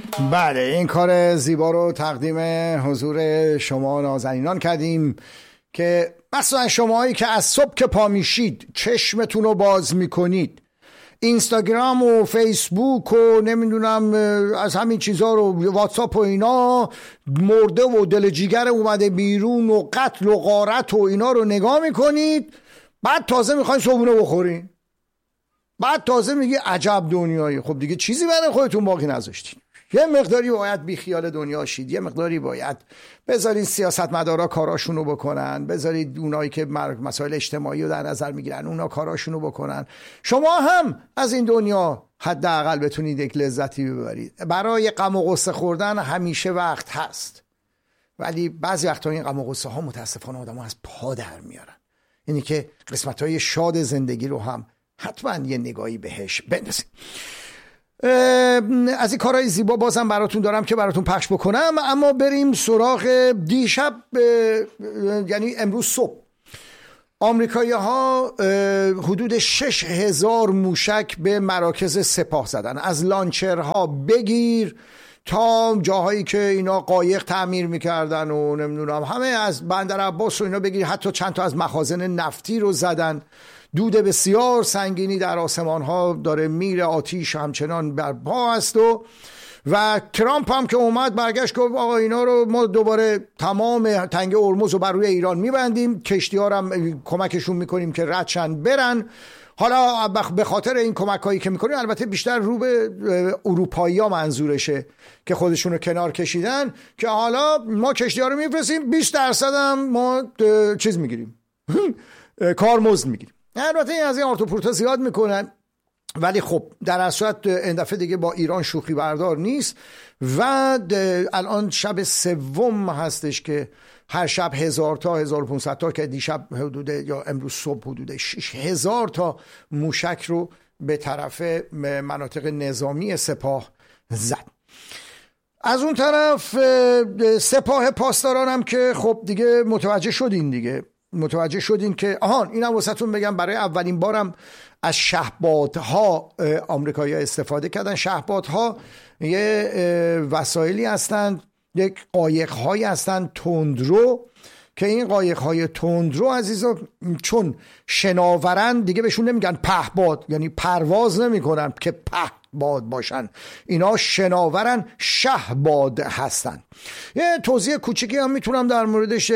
بله، این کار زیبا رو تقدیم حضور شما نازنینان کردیم که مثلا شماهایی که از صبح که پا میشید چشمتون رو باز میکنید، اینستاگرام و فیسبوک و نمیدونم از همین چیزا رو، واتساپ و اینا، مرده و دل جیگر اومده بیرون و قتل و غارت و اینا رو نگاه میکنید، بعد تازه میخواین صبحونه بخورین، بعد تازه میگی عجب دنیایی. خب دیگه چیزی برای خودتون باقی نذاشتین. یه مقداری باید بی خیال دنیا شید، یه مقداری باید بذارید سیاستمدارا کاراشونو بکنن، بذارید اونایی که مسائل اجتماعی رو در نظر میگیرن اونا کاراشونو بکنن، شما هم از این دنیا حداقل بتونید یک لذتی ببرید. برای غم و غصه خوردن همیشه وقت هست، ولی بعضی وقتا این غم و غصه ها متاسفانه آدمو از پا در میارن. یعنی که قسمت‌های شاد زندگی رو هم حتما یه نگاهی بهش بندازید. از این کارهای زیبا بازم براتون دارم که براتون پخش بکنم، اما بریم سراغ دیشب، یعنی امروز صبح. آمریکایی ها حدود 6,000 موشک به مراکز سپاه زدن، از لانچرها بگیر تا جاهایی که اینا قایق تعمیر میکردن و نمیدونم همه از بندر عباس و اینا بگیر، حتی چند تا از مخازن نفتی رو زدن. دود بسیار سنگینی در آسمان ها داره میره، آتیش همچنان برپا است و ترامپ هم که اومد برگشت گفت آقا اینا رو ما دوباره تمام تنگه هرمز رو بر روی ایران میبندیم، کشتی ها هم کمکشون میکنیم که ردشن برن. حالا به خاطر این کمک هایی که میکنیم، البته بیشتر رو به اروپایی ها منظورشه که خودشون رو کنار کشیدن، که حالا ما کشتی ها رو میفرستیم 20% هم ما چیز میگیریم کارمزد میگیریم. البته این از این آرتوپورتا زیاد میکنن، ولی خب در اصل این دفعه دیگه با ایران شوخی بردار نیست و الان شب سوم هستش که هر شب 1000 تا 1500 تا، که دیشب حدود یا امروز صبح حدود 6000 تا موشک رو به طرف مناطق نظامی سپاه زد. از اون طرف سپاه پاسداران هم که خب دیگه متوجه شدین که اینم واسهتون بگم، برای اولین بارم از شهبادها آمریکایی‌ها استفاده کردن. شهبادها یه وسایلی هستند، یک قایق‌هایی هستند تندرو، که این قایق‌های تندرو عزیزا چون شناورن دیگه بهشون نمیگن پهباد، یعنی پرواز نمی‌کنن که پهباد باشن، اینا شناورن، شهباد هستن. یه توضیح کوچیکی هم میتونم در موردش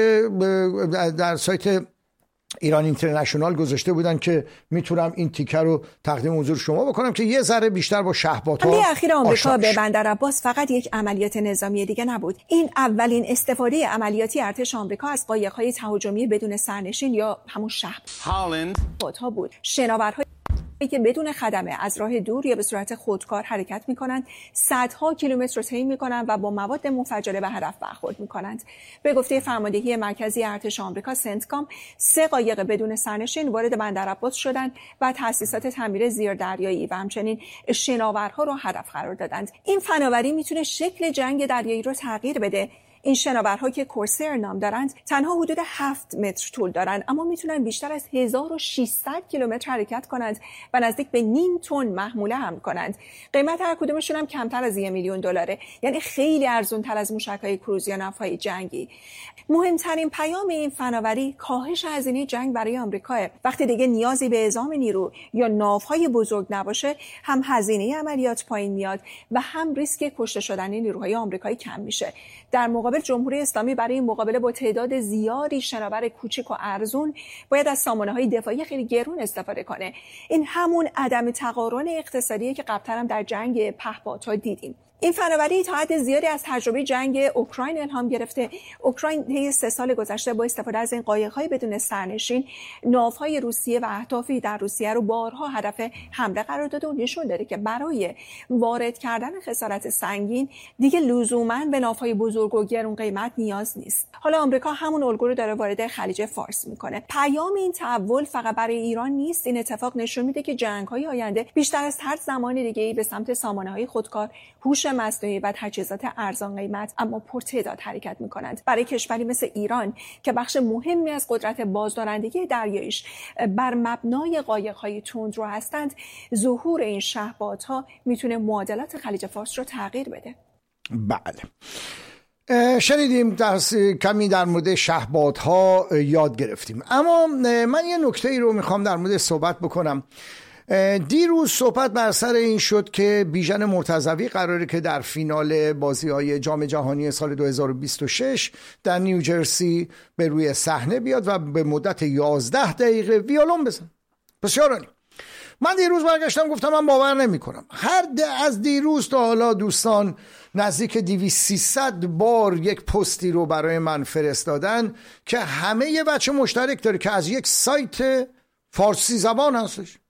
در سایت ایران اینترنشنال گذاشته بودن که میتونم این تیکه رو تقدیم حضور شما بکنم که یه ذره بیشتر با شهبادها. حمله اخیر آمریکا به بندر عباس فقط یک عملیات نظامی دیگه نبود. این اولین استفاده عملیاتی ارتش آمریکا از قایق‌های تهاجمی بدون سرنشین یا همون شهبادها بود. شناورهای که بدون خدمه از راه دور یا به صورت خودکار حرکت می‌کنند، صدها کیلومتر رو طی می‌کنند و با مواد منفجره به هدف برخورد می‌کنند. به گفته فرماندهی مرکزی ارتش آمریکا سنتکام، 3 قایق بدون سرنشین وارد بندر عباس شدند و تأسیسات تعمیر زیردریایی و همچنین شناورها رو هدف قرار دادند. این فناوری میتونه شکل جنگ دریایی رو تغییر بده. این شناورها که کورسر نام دارند تنها حدود 7 متر طول دارند، اما میتونن بیشتر از 1600 کیلومتر حرکت کنند و نزدیک به نیم تن محموله حمل کنند. قیمت هر کدومشون هم کمتر از $1,000,000، یعنی خیلی ارزون تر از موشک‌های کروز یا نفهای جنگی. مهمترین پیام این فناوری کاهش هزینه جنگ برای آمریکا. وقتی دیگه نیازی به اعزام نیرو یا ناوهای بزرگ نباشه، هم هزینه عملیات پایین میاد و هم ریسک کشته شدن نیروهای آمریکایی کم میشه. در مقابل جمهوری اسلامی برای مقابله با تعداد زیادی شناور کوچک و ارزون باید از سامانه‌های دفاعی خیلی گرون استفاده کنه. این همون عدم تقارن اقتصادیه که قبلا هم در جنگ پهپادها دیدیم. این فناوری تا حد زیادی از تجربه جنگ اوکراین الهام گرفته. اوکراین طی 3 سال گذشته با استفاده از این قایق‌های بدون سرنشین ناوهای روسیه و اهدافی در روسیه رو بارها هدف حمله قرار داده و نشون داده که برای وارد کردن خسارت سنگین دیگه لزوماً به ناوهای بزرگ و گران قیمت نیاز نیست. حالا آمریکا همون الگو رو داره وارد خلیج فارس میکنه. پیام این تحول فقط برای ایران نیست. این اتفاق نشون میده که جنگ‌های آینده بیشتر از هر زمان دیگه‌ای به سمت سامانه‌های خودکار، هوش مصنوعی و تجهیزات ارزان قیمت اما پرتعداد حرکت می‌کنند. برای کشوری مثل ایران که بخش مهمی از قدرت بازدارندگی دریاییش بر مبنای قایق‌های تندرو هستند، ظهور این شهبادها میتونه معادلات خلیج فارس رو تغییر بده. بله، شنیدیم کمی در مورد شهبادها یاد گرفتیم، اما من یه نکته ای رو میخوام در مورد صحبت بکنم. دیروز صحبت بر سر این شد که بیژن مرتضوی قراره که در فینال بازی‌های جام جهانی سال 2026 در نیوجرسی به روی صحنه بیاد و به مدت 11 دقیقه ویولون بزن. بسیار عالی. من دیروز برگشتم گفتم من باور نمی کنم. از دیروز تا حالا دوستان نزدیک 200-300 بار یک پستی رو برای من فرستادن که همه یه بچه مشترک داره که از یک سایت فارسی زبان هستش،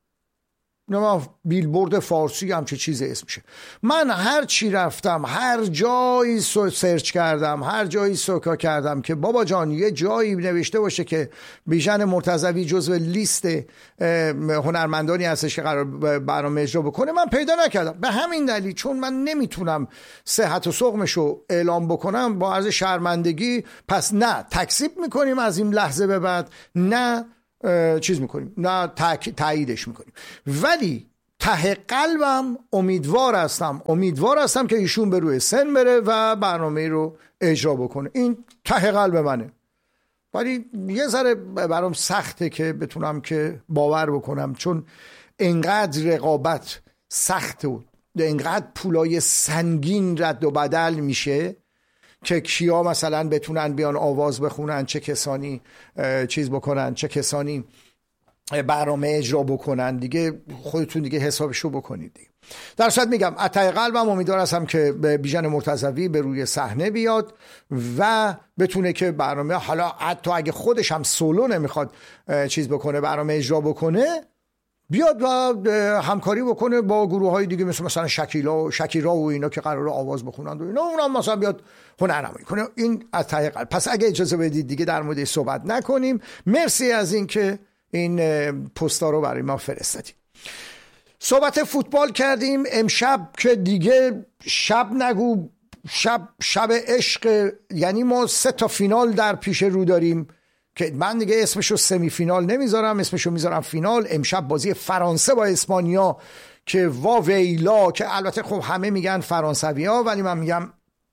بیلبورد فارسی هم چه چیز اسمشه. من هر چی رفتم، هر جایی سرچ کردم، هر جایی سوکا کردم که بابا جان یه جایی نوشته باشه که بیژن مرتضوی جزو لیست هنرمندانی هستش که قرار برنامه اجرا بکنه، من پیدا نکردم. به همین دلیل چون من نمیتونم صحت و سقمشو اعلام بکنم با عرض شرمندگی، پس نه تکذیب میکنیم از این لحظه به بعد، نه چیز میکنیم، نه تاییدش میکنیم. ولی ته قلبم امیدوار هستم که ایشون به روی سن بره و برنامه رو اجرا بکنه. این ته قلب منه، ولی یه ذره برام سخته که بتونم که باور بکنم، چون انقدر رقابت سخت و انقدر پولای سنگین رد و بدل میشه که کیا مثلا بتونن بیان آواز بخونن، چه کسانی چیز بکنن، چه کسانی برنامه اجرا بکنن. دیگه خودتون دیگه حسابشو بکنید دیگه. در صورت میگم از ته قلبم امیدوار هستم که بیژن مرتضوی به روی صحنه بیاد و بتونه که برنامه، حالا حتی اگه خودش هم سولو نمیخواد چیز بکنه، برنامه اجرا بکنه، بیاد و همکاری بکنه با گروه های دیگه مثلا شکیرا و اینا که قراره آواز بخونند و اینا، اونم مثلا بیاد هنرنمایی کنه. این از ته قلب. پس اگه اجازه بدید دیگه در مورد صحبت نکنیم. مرسی از این که این پستا رو برای ما فرستادید. صحبت فوتبال کردیم. امشب که دیگه شب نگو، شب عشق، یعنی ما 3 تا فینال در پیش رو داریم که من دیگه اسمشو سمی فینال نمیذارم، اسمشو میذارم فینال. امشب بازی فرانسه با اسپانیا که واویلا، که البته خب همه میگن فرانسوی ها، ولی من میگم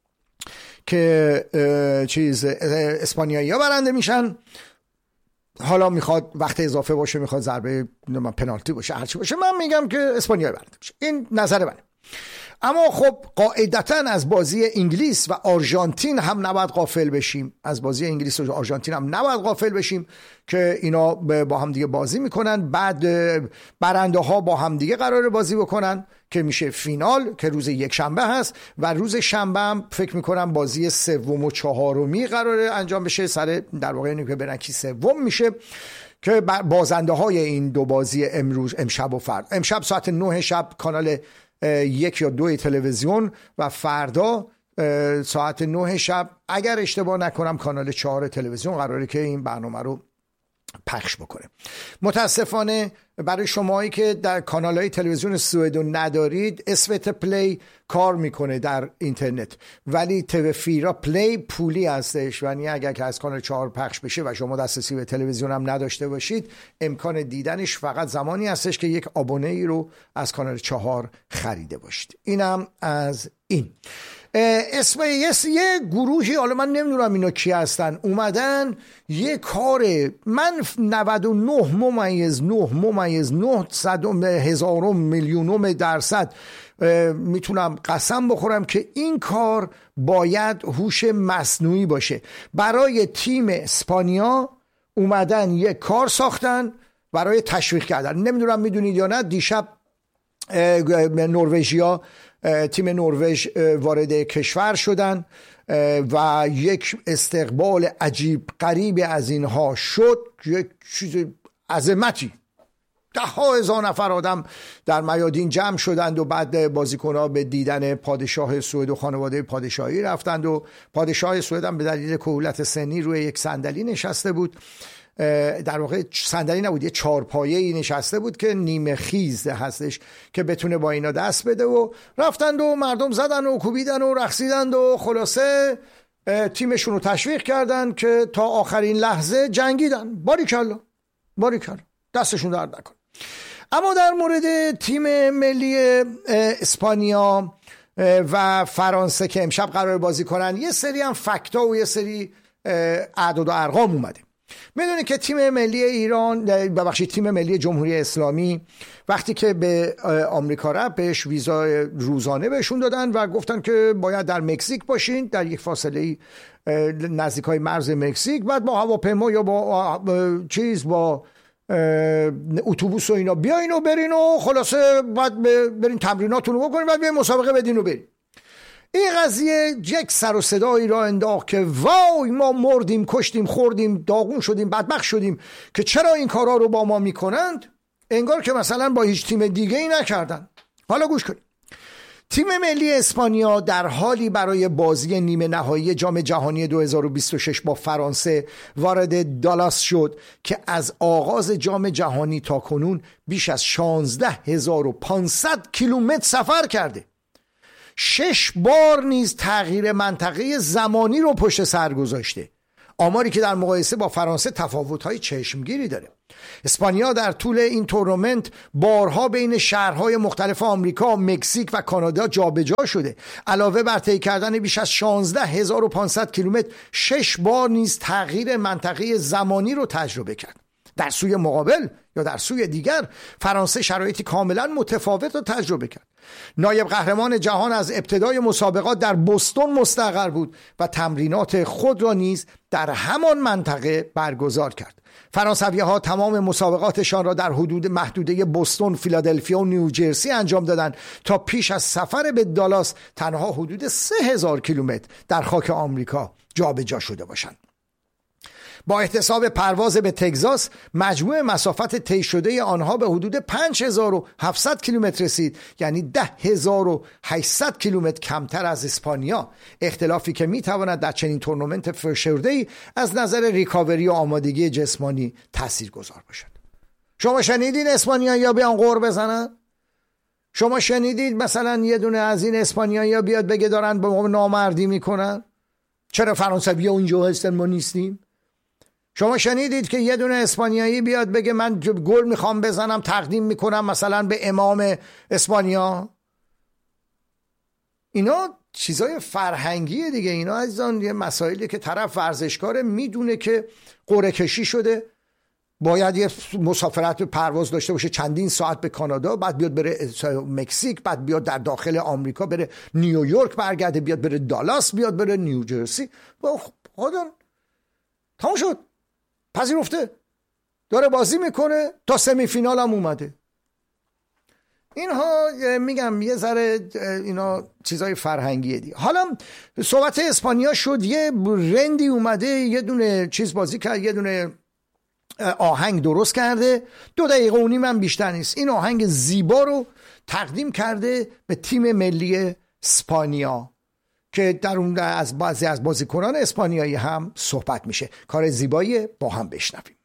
که اسپانیایی ها برنده میشن. حالا میخواد وقت اضافه باشه، میخواد ضربه پنالتی باشه، هرچی باشه، من میگم که اسپانیایی برنده میشه. این نظر منه. اما خب قاعدتاً از بازی انگلیس و آرژانتین هم نباید غافل بشیم. از بازی انگلیس و آرژانتین هم نباید غافل بشیم که اینا با هم دیگه بازی میکنن. بعد برنده ها با هم دیگه قراره بازی بکنن که میشه فینال، که روز یک شنبه هست و روز شنبه هم فکر میکنم بازی 3 و 4 قراره انجام بشه، سر در واقع اینه که برن کی 3 میشه، که بازنده های این دو بازی امشب و فردا. امشب ساعت 9 شب کانال 1 یا 2 تلویزیون و فردا ساعت 9 شب اگر اشتباه نکنم کانال 4 تلویزیون قراره که این برنامه رو پخش بکنه. متاسفانه برای شماهایی که در کانال‌های تلویزیون سوئد ندارید، اسوت پلی کار میکنه در اینترنت، ولی توفیرا پلی پولی هستش، یعنی اگر که از کانال 4 پخش بشه و شما دسترسی به تلویزیون هم نداشته باشید، امکان دیدنش فقط زمانی هستش که یک آبونه ای رو از کانال 4 خریده باشید. اینم از این. اسم یه گروهی، حالا من نمیدونم اینا کی هستن، اومدن یه کار، من 99.999% میتونم قسم بخورم که این کار باید هوش مصنوعی باشه. برای تیم اسپانیا اومدن یه کار ساختن برای تشویق کردن. نمیدونم میدونید یا نه، دیشب نروژیا، تیم نروژ وارد کشور شدن و یک استقبال عجیب غریبی از اینها شد، یک چیز عظمتی. 10,000 نفر آدم در میادین جمع شدند و بعد بازیکن‌ها به دیدن پادشاه سوئد و خانواده پادشاهی رفتند و پادشاه سوئد هم به دلیل کهولت سنی روی یک صندلی نشسته بود. در واقع صندلی نبود، یه چارپایه‌ای نشسته بود که نیمه خیز هستش که بتونه با اینا دست بده، و رفتند و مردم زدن و کوبیدن و رقصیدند و خلاصه تیمشون رو تشویق کردن که تا آخرین لحظه جنگیدن. باریکلا دستشون درد نکن. اما در مورد تیم ملی اسپانیا و فرانسه که امشب قرار بازی کنن، یه سری هم فکتا و یه سری اعداد و ارقام اومده. میدونید که تیم ملی ایران، ببخشید تیم ملی جمهوری اسلامی وقتی که به آمریکا رفت بهش ویزا روزانه بهشون دادن و گفتن که باید در مکزیک باشین، در یک فاصله نزدیکای مرز مکزیک، بعد با هواپیما یا با با اتوبوس و اینا بیاین و برین و خلاصه بعد برین تمریناتون رو بکنین بعد بیاین مسابقه بدین و برین. این قضیه یک سر و صدایی را انداخت که وای ما مردیم، کشتیم، خوردیم، داغون شدیم، بدبخت شدیم که چرا این کارا رو با ما میکنند، انگار که مثلا با هیچ تیم دیگه ای نکردن. حالا گوش کنید. تیم ملی اسپانیا در حالی برای بازی نیمه نهایی جام جهانی 2026 با فرانسه وارد دالاس شد که از آغاز جام جهانی تا کنون بیش از 16500 کیلومتر سفر کرده. 6 بار نیز تغییر منطقه زمانی رو پشت سر گذاشته، آماری که در مقایسه با فرانسه تفاوت‌های چشمگیری داره. اسپانیا در طول این تورنمنت بارها بین شهرهای مختلف آمریکا، مکزیک و کانادا جابجا شده. علاوه بر طی کردن بیش از 16500 کیلومتر، 6 بار نیز تغییر منطقه زمانی رو تجربه کرد. در سوی مقابل یا در سوی دیگر فرانسه شرایطی کاملا متفاوت رو تجربه کرد. نایب قهرمان جهان از ابتدای مسابقات در بوستون مستقر بود و تمرینات خود را نیز در همان منطقه برگزار کرد. فرانسوی‌ها تمام مسابقاتشان را در حدود محدوده بوستون، فیلادلفیا و نیوجرسی انجام دادند تا پیش از سفر به دالاس تنها حدود 3000 کیلومتر در خاک آمریکا جابجا شده باشند. با احتساب پرواز به تگزاس مجموع مسافت طی شده آنها به حدود 5700 کیلومتر رسید، یعنی 10800 کیلومتر کمتر از اسپانیا، اختلافی که میتواند در چنین تورنمنت فشرده‌ای از نظر ریکاوری و آمادگی جسمانی تاثیرگذار باشد. شما شنیدین اسپانیایی‌ها بیان غر بزنن؟ شما شنیدید مثلا یه دونه از این اسپانیایی‌ها بیاد بگه دارن به ما نامردی میکنن؟ چرا فرانسوی‌ها اونجا هستن ما نیستیم؟ شما شنیدید که یه دونه اسپانیایی بیاد بگه من گل میخوام بزنم تقدیم میکنم مثلا به امام اسپانیا؟ اینا چیزای فرهنگیه دیگه. اینا عزیزان یه مسائلی که طرف ورزشکاره میدونه که قرعه کشی شده، باید یه مسافرت پرواز داشته باشه چندین ساعت به کانادا، بعد بیاد بره مکزیک، بعد بیاد در داخل آمریکا بره نیویورک برگرده، بیاد بره دالاس، بیاد بره نیوجرسی. خدا تمام شد، پذیرفته، داره بازی میکنه، تا سمی فینال هم اومده. اینها میگم یه ذره اینا چیزای فرهنگیه دیگه. حالا صحبت اسپانیا شد، یه رندی اومده یه دونه چیز بازی کرد، یه دونه آهنگ درست کرده، 2 دقیقه و نیم هم بیشتر نیست. این آهنگ زیبا رو تقدیم کرده به تیم ملی اسپانیا که در اون از بعضی از بازیکنان اسپانیایی هم صحبت میشه. کار زیبایی، با هم بشنویم.